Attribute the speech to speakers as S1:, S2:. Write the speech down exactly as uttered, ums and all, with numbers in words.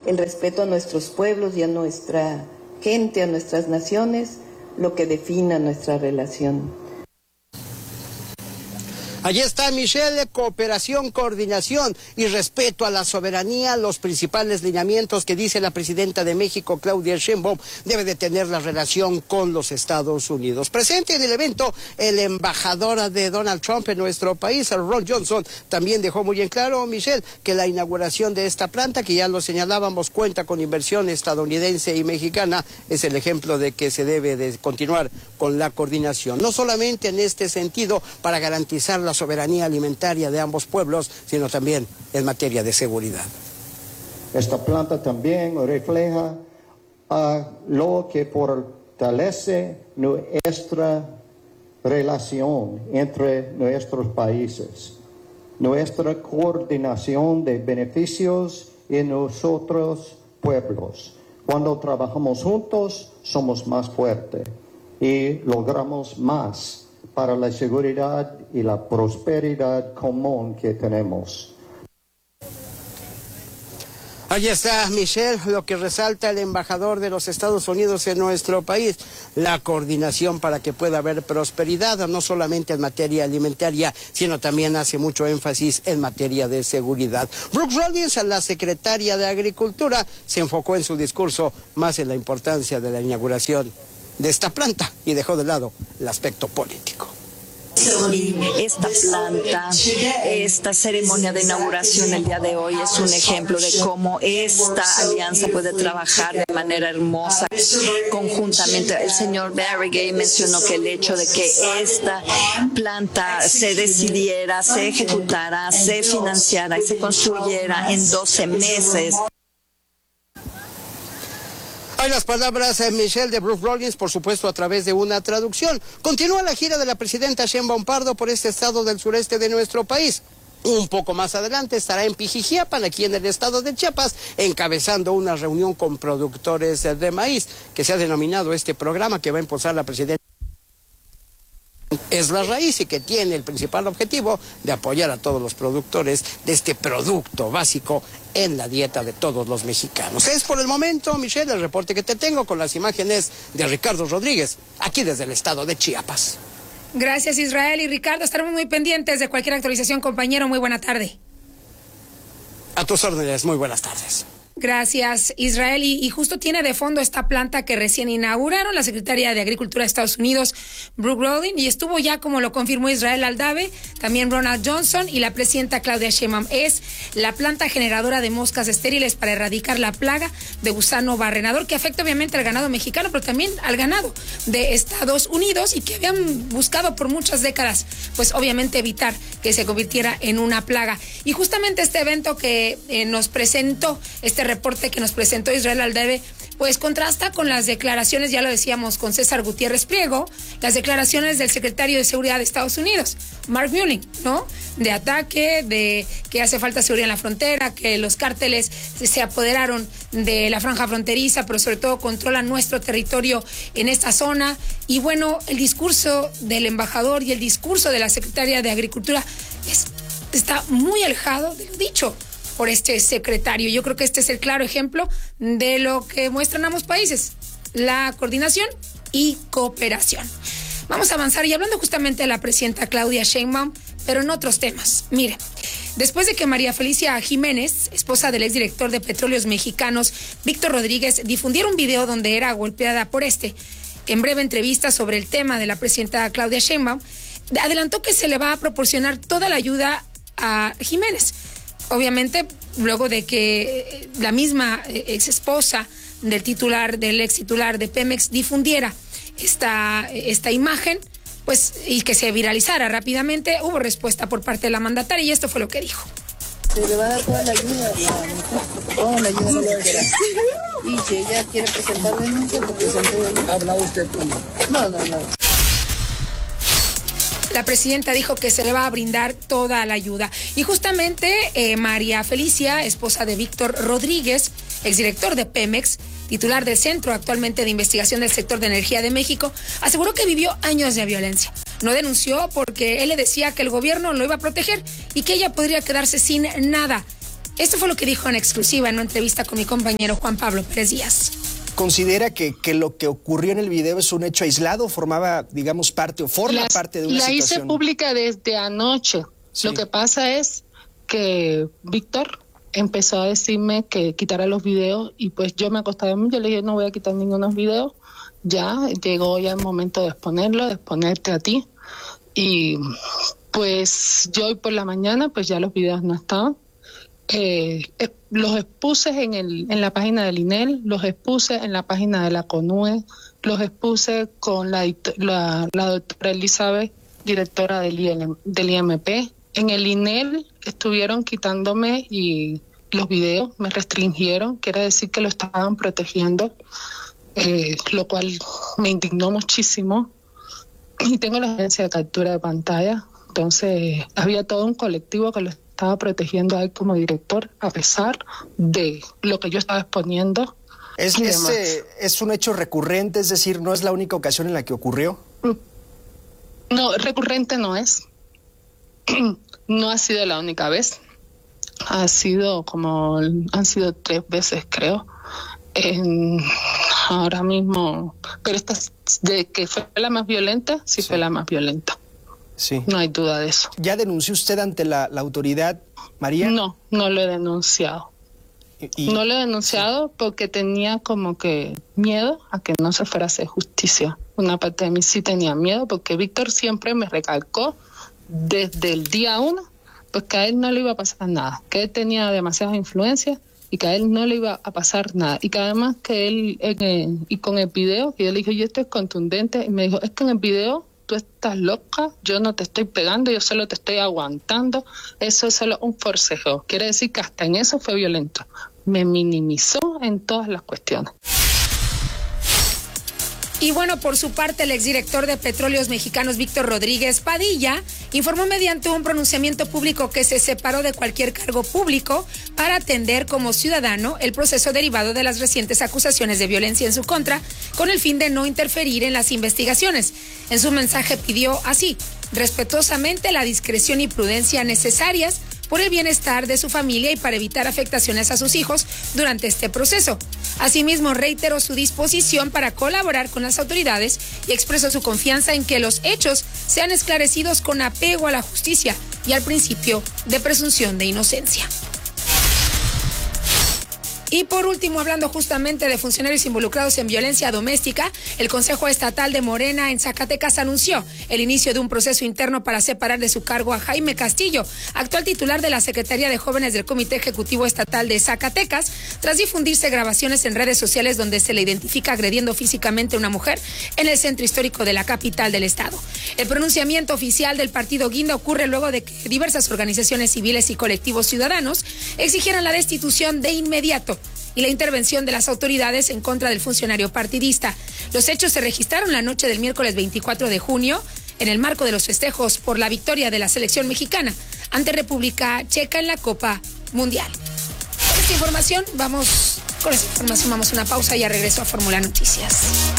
S1: el respeto a nuestros pueblos y a nuestra gente, a nuestras naciones, lo que defina nuestra relación.
S2: Allí está, Michelle, cooperación, coordinación y respeto a la soberanía, los principales lineamientos que dice la presidenta de México, Claudia Sheinbaum, debe de tener la relación con los Estados Unidos. Presente en el evento, el embajador de Donald Trump en nuestro país, Ron Johnson, también dejó muy en claro, Michelle, que la inauguración de esta planta, que ya lo señalábamos, cuenta con inversión estadounidense y mexicana, es el ejemplo de que se debe de continuar con la coordinación, no solamente en este sentido para garantizar la la soberanía alimentaria de ambos pueblos, sino también en materia de seguridad.
S3: Esta planta también refleja uh, lo que fortalece nuestra relación entre nuestros países, nuestra coordinación de beneficios en nosotros pueblos. Cuando trabajamos juntos, somos más fuertes y logramos más para la seguridad y la prosperidad común que tenemos.
S2: Ahí está, Michelle, lo que resalta el embajador de los Estados Unidos en nuestro país, la coordinación para que pueda haber prosperidad, no solamente en materia alimentaria, sino también hace mucho énfasis en materia de seguridad. Brooke Rollins, la secretaria de Agricultura, se enfocó en su discurso más en la importancia de la inauguración de esta planta y dejó de lado el aspecto político.
S4: Esta planta, esta ceremonia de inauguración el día de hoy es un ejemplo de cómo esta alianza puede trabajar de manera hermosa conjuntamente. El señor Barry Gay mencionó que el hecho de que esta planta se decidiera, se ejecutara, se financiara y se construyera en doce meses.
S2: Hay las palabras de Michelle de Brooke Rollins, por supuesto a través de una traducción. Continúa la gira de la presidenta Sheinbaum Pardo por este estado del sureste de nuestro país. Un poco más adelante estará en Pijijiapan, aquí en el estado de Chiapas, encabezando una reunión con productores de maíz, que se ha denominado este programa que va a impulsar la presidenta. Es la raíz y que tiene el principal objetivo de apoyar a todos los productores de este producto básico en la dieta de todos los mexicanos. Es por el momento, Michelle, el reporte que te tengo con las imágenes de Ricardo Rodríguez, aquí desde el estado de Chiapas.
S5: Gracias, Israel y Ricardo. Estaremos muy pendientes de cualquier actualización, compañero. Muy buena tarde.
S2: A tus órdenes, muy buenas tardes.
S5: Gracias, Israel. Y, y justo tiene de fondo esta planta que recién inauguraron la secretaria de Agricultura de Estados Unidos, Brooke Rollins, y estuvo ya, como lo confirmó Israel Aldave, también Ronald Johnson y la presidenta Claudia Sheinbaum. Es la planta generadora de moscas estériles para erradicar la plaga de gusano barrenador que afecta obviamente al ganado mexicano, pero también al ganado de Estados Unidos y que habían buscado por muchas décadas, pues obviamente evitar que se convirtiera en una plaga. Y justamente este evento que eh, nos presentó, este reporte que nos presentó Israel Aldave, pues contrasta con las declaraciones, ya lo decíamos con César Gutiérrez Priego, las declaraciones del secretario de Seguridad de Estados Unidos, Mark Milley, ¿no? De ataque, de que hace falta seguridad en la frontera, que los cárteles se apoderaron de la franja fronteriza, pero sobre todo controlan nuestro territorio en esta zona. Y bueno, el discurso del embajador y el discurso de la secretaria de Agricultura es, está muy alejado de lo dicho por este secretario. Yo creo que este es el claro ejemplo de lo que muestran ambos países, la coordinación y cooperación. Vamos a avanzar y hablando justamente de la presidenta Claudia Sheinbaum, pero en otros temas. Mire, después de que María Felicia Jiménez, esposa del exdirector de Petróleos Mexicanos, Víctor Rodríguez, difundiera un video donde era golpeada por este, en breve entrevista sobre el tema de la presidenta Claudia Sheinbaum, adelantó que se le va a proporcionar toda la ayuda a Jiménez. Obviamente, luego de que la misma ex esposa del titular, del ex titular de Pemex difundiera esta, esta imagen, pues, y que se viralizara rápidamente, hubo respuesta por parte de la mandataria y esto fue lo que dijo.
S6: Se le va a dar toda la ayuda, toda la ayuda. Y si ella quiere presentar denuncia, pues presente. ¿Habla usted con él? No, no, no.
S5: La presidenta dijo que se le va a brindar toda la ayuda. Y justamente eh, María Felicia, esposa de Víctor Rodríguez, exdirector de Pemex, titular del Centro actualmente de Investigación del Sector de Energía de México, aseguró que vivió años de violencia. No denunció porque él le decía que el gobierno lo iba a proteger y que ella podría quedarse sin nada. Esto fue lo que dijo en exclusiva en una entrevista con mi compañero Juan Pablo Pérez Díaz.
S7: ¿Considera que, que lo que ocurrió en el video es un hecho aislado? ¿Formaba, digamos, parte o forma
S8: Las,
S7: parte de una
S8: la
S7: situación?
S8: La hice pública desde anoche. Sí. Lo que pasa es que Víctor empezó a decirme que quitara los videos y pues yo me acostaba, yo le dije no voy a quitar ningunos videos, ya llegó ya el momento de exponerlo, de exponerte a ti y pues yo hoy por la mañana pues ya los videos no estaban, eh, eh, los expuse en, el, en la página del I N E L, los expuse en la página de la CONUE, los expuse con la, la, la doctora Elizabeth, directora del, I L, del I M P. En el I N E L estuvieron quitándome y los videos, me restringieron, quiere decir que lo estaban protegiendo, eh, lo cual me indignó muchísimo. Y tengo la agencia de captura de pantalla, entonces había todo un colectivo que lo estaba protegiendo a él como director, a pesar de lo que yo estaba exponiendo.
S7: ¿Es, es, eh, ¿Es un hecho recurrente? Es decir, ¿no es la única ocasión en la que ocurrió?
S8: No, recurrente no es. No ha sido la única vez, ha sido como, han sido tres veces creo, en, ahora mismo, pero esta de que fue la más violenta, sí, sí fue la más violenta, sí, no hay duda de eso.
S7: ¿Ya denunció usted ante la, la autoridad, María?
S8: No, no lo he denunciado, y, no lo he denunciado sí. porque tenía como que miedo a que no se fuera a hacer justicia. Una parte de mí sí tenía miedo porque Víctor siempre me recalcó desde el día uno, pues que a él no le iba a pasar nada, que él tenía demasiadas influencias y que a él no le iba a pasar nada, y que además que él, eh, y con el video, que yo le dije, yo esto es contundente, y me dijo, es que en el video tú estás loca, yo no te estoy pegando, yo solo te estoy aguantando, eso es solo un forcejeo, quiere decir que hasta en eso fue violento, me minimizó en todas las cuestiones.
S5: Y bueno, por su parte, el exdirector de Petróleos Mexicanos, Víctor Rodríguez Padilla, informó mediante un pronunciamiento público que se separó de cualquier cargo público para atender como ciudadano el proceso derivado de las recientes acusaciones de violencia en su contra, con el fin de no interferir en las investigaciones. En su mensaje pidió así, respetuosamente, la discreción y prudencia necesarias por el bienestar de su familia y para evitar afectaciones a sus hijos durante este proceso. Asimismo, reiteró su disposición para colaborar con las autoridades y expresó su confianza en que los hechos sean esclarecidos con apego a la justicia y al principio de presunción de inocencia. Y por último, hablando justamente de funcionarios involucrados en violencia doméstica, el Consejo Estatal de Morena en Zacatecas anunció el inicio de un proceso interno para separar de su cargo a Jaime Castillo, actual titular de la Secretaría de Jóvenes del Comité Ejecutivo Estatal de Zacatecas, tras difundirse grabaciones en redes sociales donde se le identifica agrediendo físicamente a una mujer en el centro histórico de la capital del estado. El pronunciamiento oficial del partido Guinda ocurre luego de que diversas organizaciones civiles y colectivos ciudadanos exigieran la destitución de inmediato y la intervención de las autoridades en contra del funcionario partidista. Los hechos se registraron la noche del miércoles veinticuatro de junio en el marco de los festejos por la victoria de la selección mexicana ante República Checa en la Copa Mundial. Con esta información vamos, con esta información vamos a una pausa y ya regreso a Fórmula Noticias.